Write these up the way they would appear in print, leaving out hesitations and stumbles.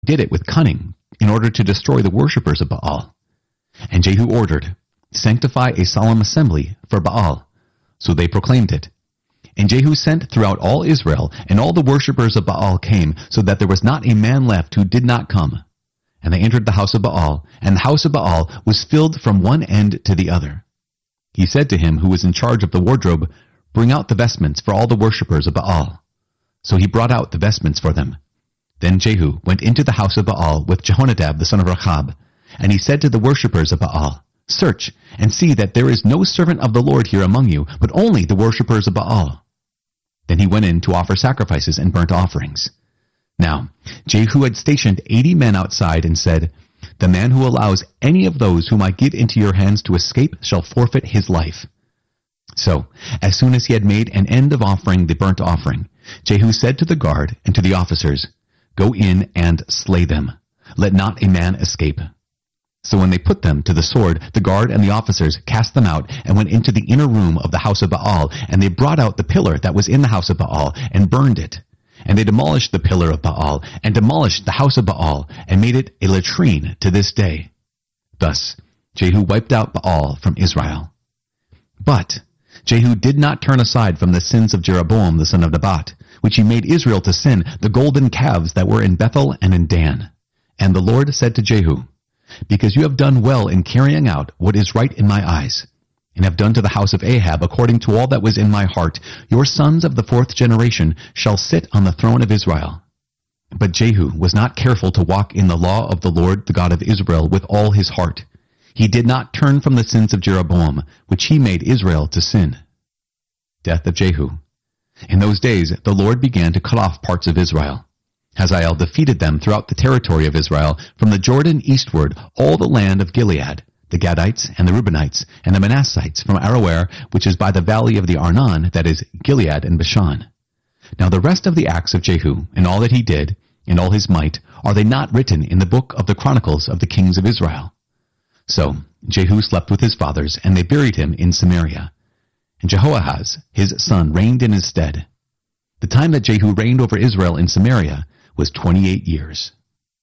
did it with cunning in order to destroy the worshippers of Baal. And Jehu ordered, "Sanctify a solemn assembly for Baal." So they proclaimed it. And Jehu sent throughout all Israel, and all the worshippers of Baal came, so that there was not a man left who did not come. And they entered the house of Baal, and the house of Baal was filled from one end to the other. He said to him who was in charge of the wardrobe, "Bring out the vestments for all the worshippers of Baal." So he brought out the vestments for them. Then Jehu went into the house of Baal with Jehonadab the son of Rechab, and he said to the worshippers of Baal, "Search and see that there is no servant of the Lord here among you, but only the worshippers of Baal." Then he went in to offer sacrifices and burnt offerings. Now Jehu had stationed 80 men outside and said, "The man who allows any of those whom I give into your hands to escape shall forfeit his life." So, as soon as he had made an end of offering the burnt offering, Jehu said to the guard and to the officers, "Go in and slay them. Let not a man escape." So when they put them to the sword, the guard and the officers cast them out and went into the inner room of the house of Baal, and they brought out the pillar that was in the house of Baal and burned it. And they demolished the pillar of Baal and demolished the house of Baal and made it a latrine to this day. Thus Jehu wiped out Baal from Israel. But Jehu did not turn aside from the sins of Jeroboam the son of Nebat, which he made Israel to sin, the golden calves that were in Bethel and in Dan. And the Lord said to Jehu, "Because you have done well in carrying out what is right in my eyes, and have done to the house of Ahab according to all that was in my heart, your sons of the 4th generation shall sit on the throne of Israel." But Jehu was not careful to walk in the law of the Lord, the God of Israel, with all his heart. He did not turn from the sins of Jeroboam, which he made Israel to sin. Death of Jehu. In those days the Lord began to cut off parts of Israel. Hazael defeated them throughout the territory of Israel, from the Jordan eastward, all the land of Gilead, the Gadites and the Reubenites and the Manassites, from Aroer, which is by the valley of the Arnon, that is, Gilead and Bashan. Now the rest of the acts of Jehu, and all that he did, and all his might, are they not written in the book of the Chronicles of the kings of Israel? So Jehu slept with his fathers, and they buried him in Samaria. And Jehoahaz, his son, reigned in his stead. The time that Jehu reigned over Israel in Samaria was 28 years.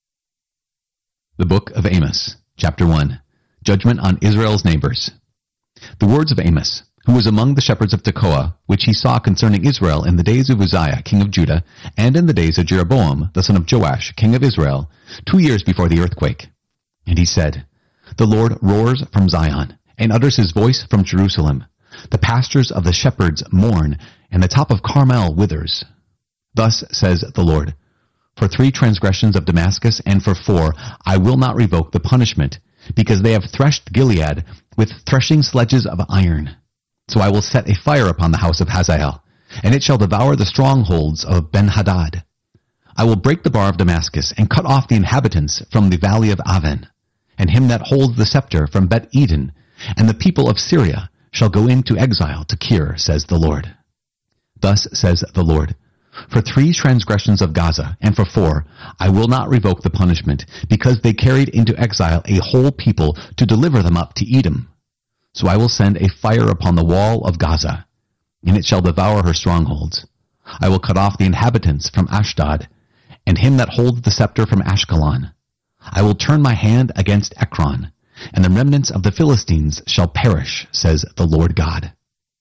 The Book of Amos, Chapter 1. Judgment on Israel's neighbors. The words of Amos, who was among the shepherds of Tekoa, which he saw concerning Israel in the days of Uzziah, king of Judah, and in the days of Jeroboam, the son of Joash, king of Israel, 2 years before the earthquake. And he said, "The Lord roars from Zion, and utters his voice from Jerusalem. The pastures of the shepherds mourn, and the top of Carmel withers. Thus says the Lord, for 3 transgressions of Damascus, and for 4, I will not revoke the punishment, because they have threshed Gilead with threshing sledges of iron. So I will set a fire upon the house of Hazael, and it shall devour the strongholds of Ben-Hadad. I will break the bar of Damascus, and cut off the inhabitants from the valley of Aven, and him that holds the scepter from Bet-Eden, and the people of Syria shall go into exile to Kir, says the Lord. Thus says the Lord, for 3 transgressions of Gaza, and for 4, I will not revoke the punishment, because they carried into exile a whole people to deliver them up to Edom. So I will send a fire upon the wall of Gaza, and it shall devour her strongholds. I will cut off the inhabitants from Ashdod, and him that holds the scepter from Ashkelon. I will turn my hand against Ekron, and the remnants of the Philistines shall perish, says the Lord God.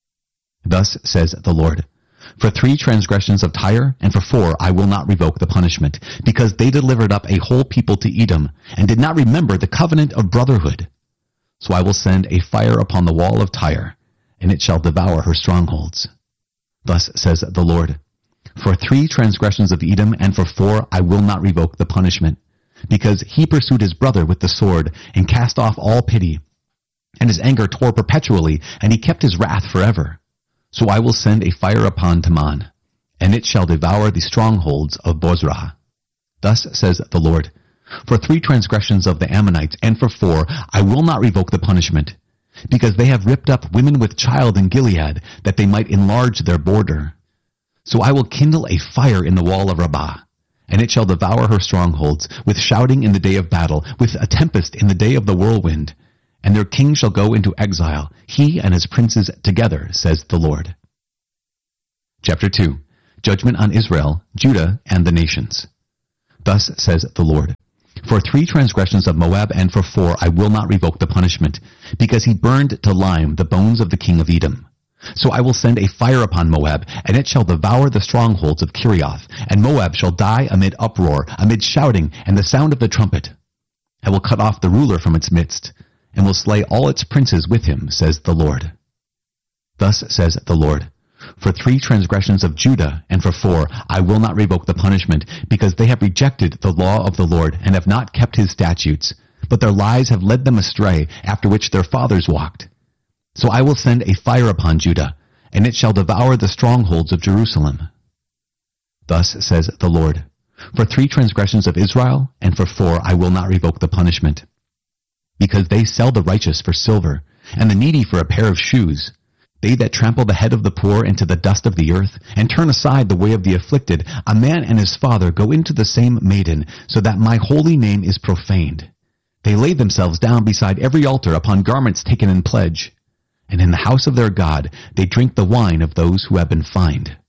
Thus says the Lord, for 3 transgressions of Tyre, and for 4 I will not revoke the punishment, because they delivered up a whole people to Edom, and did not remember the covenant of brotherhood. So I will send a fire upon the wall of Tyre, and it shall devour her strongholds. Thus says the Lord, for 3 transgressions of Edom, and for 4 I will not revoke the punishment, because he pursued his brother with the sword, and cast off all pity, and his anger tore perpetually, and he kept his wrath forever. So I will send a fire upon Taman, and it shall devour the strongholds of Bozrah. Thus says the Lord, for 3 transgressions of the Ammonites, and for 4 I will not revoke the punishment, because they have ripped up women with child in Gilead, that they might enlarge their border. So I will kindle a fire in the wall of Rabbah, and it shall devour her strongholds, with shouting in the day of battle, with a tempest in the day of the whirlwind. And their king shall go into exile, he and his princes together, says the Lord. Chapter 2. Judgment on Israel, Judah, and the nations. Thus says the Lord, for 3 transgressions of Moab and for 4 I will not revoke the punishment, because he burned to lime the bones of the king of Edom. So I will send a fire upon Moab, and it shall devour the strongholds of Kirioth, and Moab shall die amid uproar, amid shouting, and the sound of the trumpet. I will cut off the ruler from its midst, and will slay all its princes with him, says the Lord. Thus says the Lord, for 3 transgressions of Judah, and for 4 I will not revoke the punishment, because they have rejected the law of the Lord, and have not kept his statutes, but their lies have led them astray, after which their fathers walked. So I will send a fire upon Judah, and it shall devour the strongholds of Jerusalem. Thus says the Lord, for 3 transgressions of Israel, and for 4 I will not revoke the punishment, because they sell the righteous for silver, and the needy for a pair of shoes. They that trample the head of the poor into the dust of the earth, and turn aside the way of the afflicted, a man and his father go into the same maiden, so that my holy name is profaned. They lay themselves down beside every altar upon garments taken in pledge, and in the house of their God they drink the wine of those who have been fined.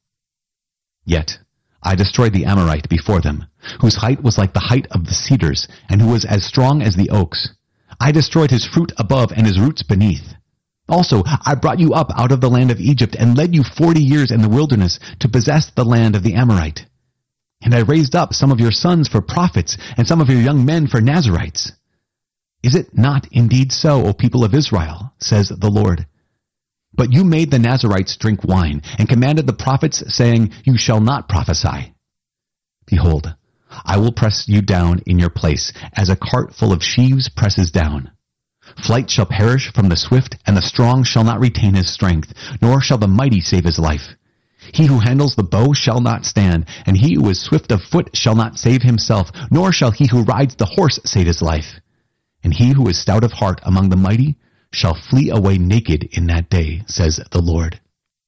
Yet I destroyed the Amorite before them, whose height was like the height of the cedars, and who was as strong as the oaks. I destroyed his fruit above and his roots beneath. Also, I brought you up out of the land of Egypt, and led you 40 years in the wilderness to possess the land of the Amorite. And I raised up some of your sons for prophets, and some of your young men for Nazirites. Is it not indeed so, O people of Israel, says the Lord? But you made the Nazirites drink wine, and commanded the prophets, saying, you shall not prophesy. Behold, I will press you down in your place, as a cart full of sheaves presses down. Flight shall perish from the swift, and the strong shall not retain his strength, nor shall the mighty save his life. He who handles the bow shall not stand, and he who is swift of foot shall not save himself, nor shall he who rides the horse save his life. And he who is stout of heart among the mighty shall flee away naked in that day, says the Lord.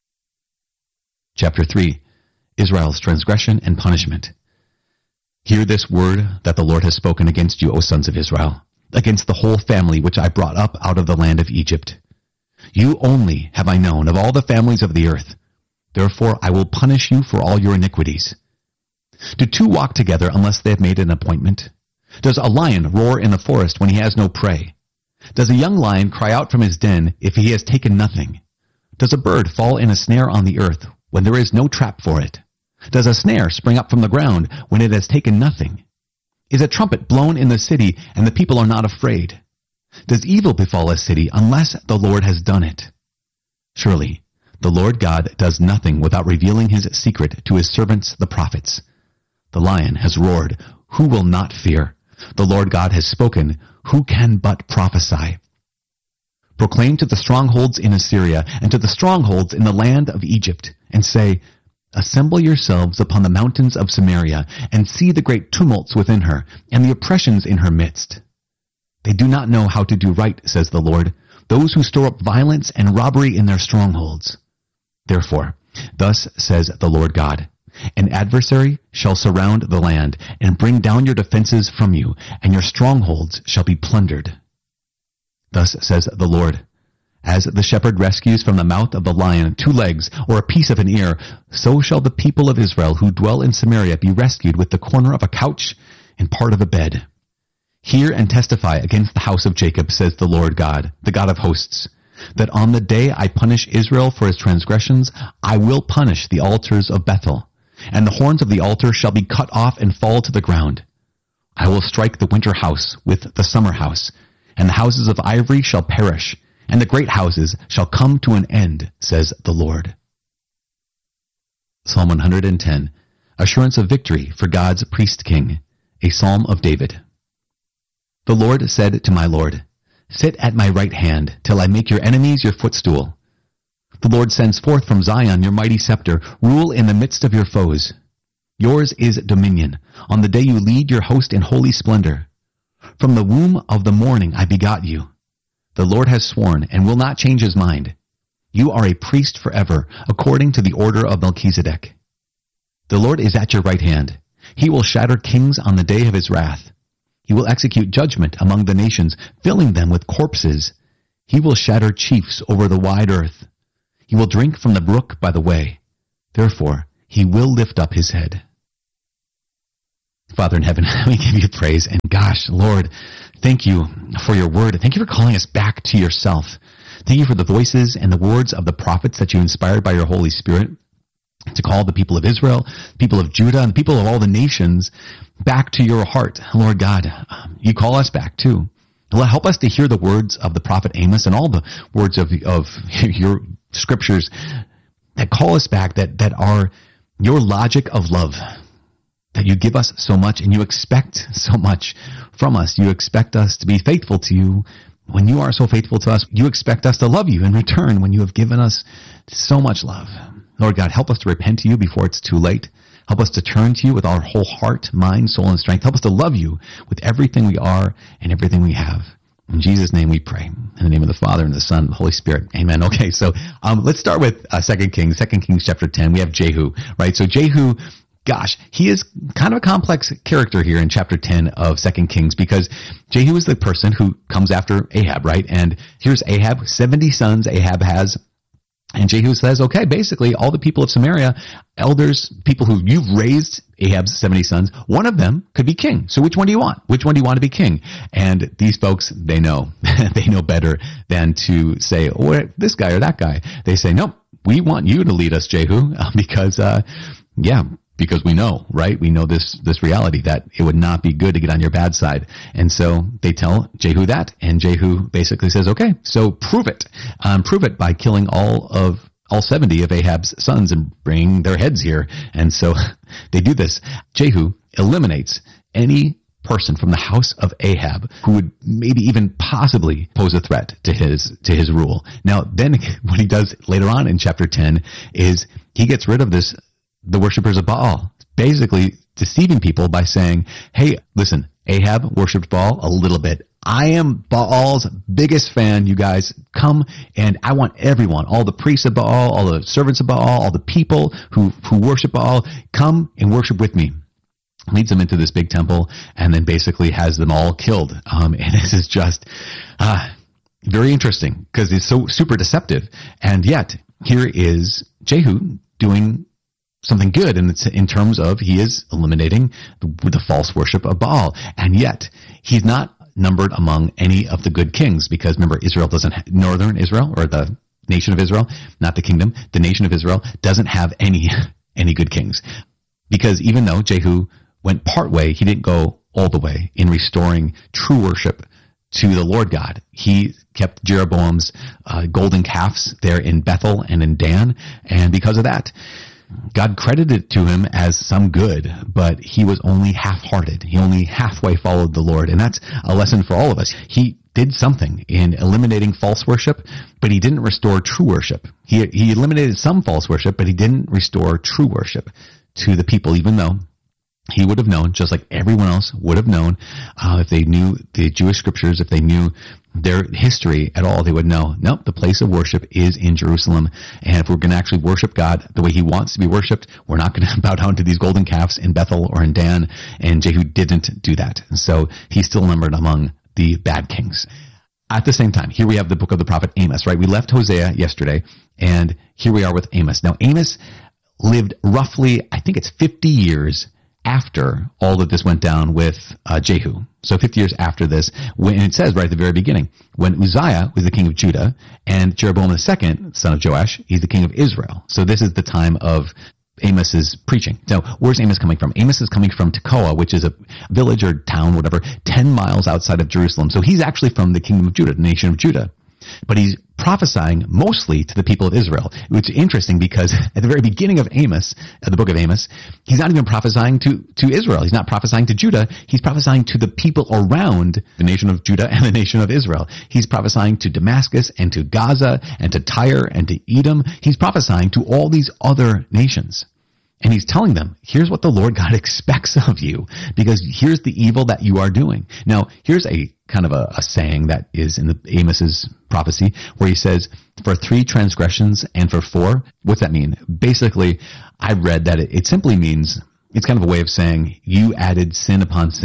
Chapter 3. Israel's transgression and punishment. Hear this word that the Lord has spoken against you, O sons of Israel, against the whole family which I brought up out of the land of Egypt. You only have I known of all the families of the earth. Therefore I will punish you for all your iniquities. Do 2 walk together unless they have made an appointment? Does a lion roar in the forest when he has no prey? Does a young lion cry out from his den if he has taken nothing? Does a bird fall in a snare on the earth when there is no trap for it? Does a snare spring up from the ground when it has taken nothing? Is a trumpet blown in the city, and the people are not afraid? Does evil befall a city unless the Lord has done it? Surely, the Lord God does nothing without revealing his secret to his servants the prophets. The lion has roared, who will not fear? The Lord God has spoken, who can but prophesy? Proclaim to the strongholds in Assyria, and to the strongholds in the land of Egypt, and say, assemble yourselves upon the mountains of Samaria, and see the great tumults within her, and the oppressions in her midst. They do not know how to do right, says the Lord, those who store up violence and robbery in their strongholds. Therefore, thus says the Lord God, an adversary shall surround the land, and bring down your defenses from you, and your strongholds shall be plundered. Thus says the Lord, as the shepherd rescues from the mouth of the lion 2 legs or a piece of an ear, so shall the people of Israel who dwell in Samaria be rescued with the corner of a couch and part of a bed. Hear and testify against the house of Jacob, says the Lord God, the God of hosts, that on the day I punish Israel for his transgressions, I will punish the altars of Bethel, and the horns of the altar shall be cut off and fall to the ground. I will strike the winter house with the summer house, and the houses of ivory shall perish, and the great houses shall come to an end, says the Lord. Psalm 110, Assurance of Victory for God's Priest King, a Psalm of David. The Lord said to my Lord, sit at my right hand, till I make your enemies your footstool. The Lord sends forth from Zion your mighty scepter, rule in the midst of your foes. Yours is dominion, on the day you lead your host in holy splendor. From the womb of the morning I begot you. The Lord has sworn and will not change his mind. You are a priest forever, according to the order of Melchizedek. The Lord is at your right hand. He will shatter kings on the day of his wrath. He will execute judgment among the nations, filling them with corpses. He will shatter chiefs over the wide earth. He will drink from the brook by the way. Therefore, he will lift up his head. Father in heaven, we give you praise. And gosh, Lord, thank you for your word. Thank you for calling us back to yourself. Thank you for the voices and the words of the prophets that you inspired by your Holy Spirit to call the people of Israel, people of Judah, and the people of all the nations back to your heart. Lord God, you call us back too. Help us to hear the words of the prophet Amos and all the words of your scriptures that call us back, that are your logic of love, that you give us so much and you expect so much from us. You expect us to be faithful to you. When you are so faithful to us, you expect us to love you in return when you have given us so much love. Lord God, help us to repent to you before it's too late. Help us to turn to you with our whole heart, mind, soul, and strength. Help us to love you with everything we are and everything we have. In Jesus' name we pray. In the name of the Father, and the Son, and the Holy Spirit. Amen. Okay, so let's start with 2 Kings chapter 10. We have Jehu, right? So Jehu, gosh, he is kind of a complex character here in chapter 10 of 2 Kings, because Jehu is the person who comes after Ahab, right? And here's Ahab, 70 sons Ahab has. And Jehu says, okay, basically all the people of Samaria, elders, people who you've raised, Ahab's 70 sons, one of them could be king. So which one do you want? Which one do you want to be king? And these folks, they know. They know better than to say, oh, this guy or that guy. They say, nope, we want you to lead us, Jehu, because we know, right? We know this reality that it would not be good to get on your bad side. And so they tell Jehu that, and Jehu basically says, okay, so prove it. Prove it by killing all 70 of Ahab's sons and bringing their heads here. And so they do this. Jehu eliminates any person from the house of Ahab who would maybe even possibly pose a threat to his rule. Now, then what he does later on in chapter 10 is he gets rid of the worshippers of Baal, basically deceiving people by saying, hey, listen, Ahab worshipped Baal a little bit. I am Baal's biggest fan, you guys. Come, and I want everyone, all the priests of Baal, all the servants of Baal, all the people who worship Baal, come and worship with me. Leads them into this big temple, and then basically has them all killed. And this is just very interesting, because it's so super deceptive. And yet, here is Jehu doing something good in terms of he is eliminating the false worship of Baal. And yet, he's not numbered among any of the good kings, because remember, Israel doesn't northern Israel, or the nation of Israel, not the kingdom, the nation of Israel doesn't have any good kings. Because even though Jehu went part way, he didn't go all the way in restoring true worship to the Lord God. He kept Jeroboam's golden calves there in Bethel and in Dan, and because of that, God credited it to him as some good, but he was only half-hearted. He only halfway followed the Lord, and that's a lesson for all of us. He did something in eliminating false worship, but he didn't restore true worship. He eliminated some false worship, but he didn't restore true worship to the people, even though he would have known, just like everyone else would have known, if they knew the Jewish scriptures, if they knew their history at all, they would know, nope, the place of worship is in Jerusalem. And if we're going to actually worship God the way he wants to be worshipped, we're not going to bow down to these golden calves in Bethel or in Dan. And Jehu didn't do that. And so he's still numbered among the bad kings. At the same time, here we have the book of the prophet Amos, right? We left Hosea yesterday, and here we are with Amos. Now, Amos lived roughly, I think it's 50 years after all of this went down with Jehu. So 50 years after this, when it says right at the very beginning, when Uzziah was the king of Judah, and Jeroboam II, son of Joash, he's the king of Israel. So this is the time of Amos's preaching. Now, where's Amos coming from? Amos is coming from Tekoa, which is a village or town, whatever, 10 miles outside of Jerusalem. So he's actually from the kingdom of Judah, the nation of Judah. But he's prophesying mostly to the people of Israel, which is interesting because at the very beginning of Amos, the book of Amos, he's not even prophesying to Israel. He's not prophesying to Judah. He's prophesying to the people around the nation of Judah and the nation of Israel. He's prophesying to Damascus and to Gaza and to Tyre and to Edom. He's prophesying to all these other nations. And he's telling them, here's what the Lord God expects of you, because here's the evil that you are doing. Now, here's a kind of a saying that is in the Amos's prophecy, where he says, for 3 transgressions and for 4. What's that mean? Basically, I read that it simply means, it's kind of a way of saying you added sin upon sin.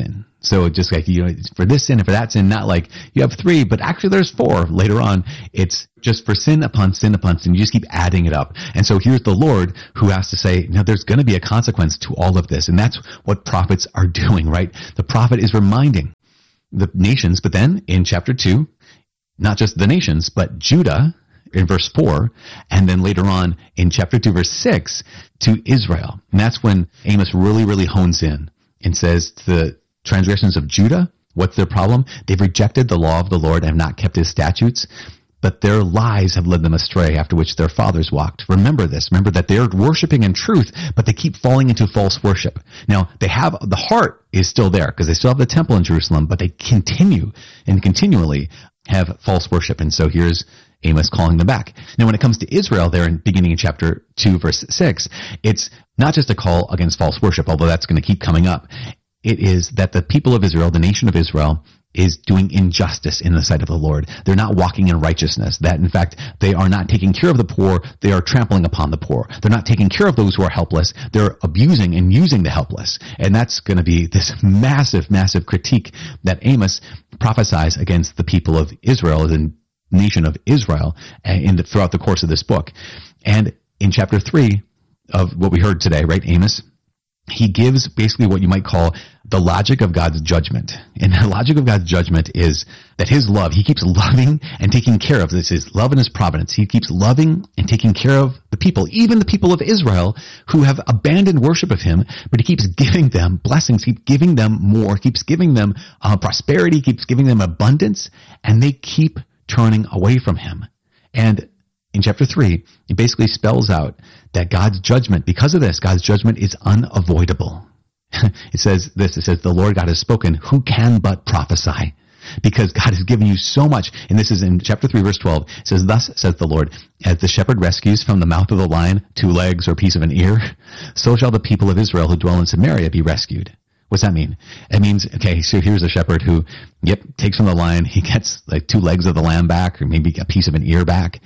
So just like, for this sin and for that sin, not like you have 3, but actually there's 4 later on. It's just for sin upon sin upon sin. You just keep adding it up. And so here's the Lord who has to say, now there's going to be a consequence to all of this. And that's what prophets are doing, right? The prophet is reminding the nations, but then in chapter 2, not just the nations, but Judah in verse 4, and then later on in chapter 2, verse 6, to Israel. And that's when Amos really, really hones in and says to the transgressions of Judah, what's their problem? They've rejected the law of the Lord and have not kept his statutes, but their lies have led them astray, after which their fathers walked. Remember this. Remember that they're worshiping in truth, but they keep falling into false worship. Now, they have, the heart is still there, because they still have the temple in Jerusalem, but they continue and continually have false worship. And so here's Amos calling them back. Now, when it comes to Israel, there in beginning in chapter 2, verse 6, it's not just a call against false worship, although that's going to keep coming up. It is that the people of Israel, the nation of Israel, is doing injustice in the sight of the Lord. They're not walking in righteousness. That, in fact, they are not taking care of the poor. They are trampling upon the poor. They're not taking care of those who are helpless. They're abusing and using the helpless. And that's going to be this massive, massive critique that Amos prophesies against the people of Israel, the nation of Israel, throughout the course of this book. And in chapter 3 of what we heard today, right, Amos, he gives basically what you might call the logic of God's judgment. And the logic of God's judgment is that his love, he keeps loving and taking care of. This is love and his providence. He keeps loving and taking care of the people, even the people of Israel who have abandoned worship of him, but he keeps giving them blessings, keeps giving them more, keeps giving them prosperity, keeps giving them abundance, and they keep turning away from him. And in chapter 3, it basically spells out that God's judgment, because of this, God's judgment is unavoidable. It says this, it says, the Lord God has spoken, who can but prophesy? Because God has given you so much. And this is in chapter 3, verse 12. It says, thus says the Lord, as the shepherd rescues from the mouth of the lion 2 legs or a piece of an ear, so shall the people of Israel who dwell in Samaria be rescued. What's that mean? It means, okay, so here's a shepherd who, takes from the lion, he gets like 2 legs of the lamb back, or maybe a piece of an ear back.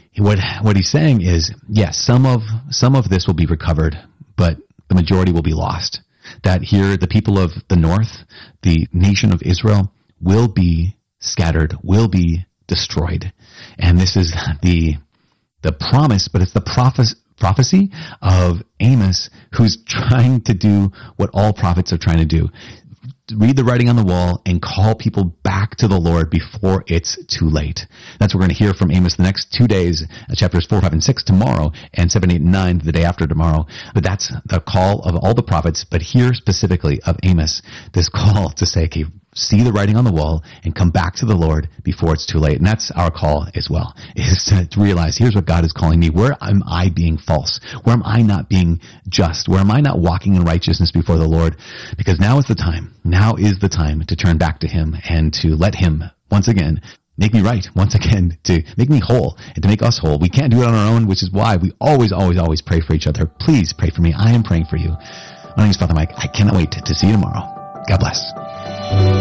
What he's saying is, yes, some of this will be recovered, but the majority will be lost. That here, the people of the north, the nation of Israel, will be scattered, will be destroyed. And this is the promise, but it's the prophecy of Amos, who's trying to do what all prophets are trying to do. Read the writing on the wall and call people back to the Lord before it's too late. That's what we're going to hear from Amos the next 2 days, chapters 4, 5, and 6 tomorrow, and 7, 8, and 9 the day after tomorrow. But that's the call of all the prophets, but here specifically of Amos, this call to say, okay, see the writing on the wall and come back to the Lord before it's too late. And that's our call as well, is to realize, here's what God is calling me. Where am I being false? Where am I not being just? Where am I not walking in righteousness before the Lord? Because now is the time. Now is the time to turn back to him and to let him once again make me right, once again to make me whole and to make us whole. We can't do it on our own, which is why we always, always, always pray for each other. Please pray for me. I am praying for you. My name is Father Mike. I cannot wait to see you tomorrow. God bless.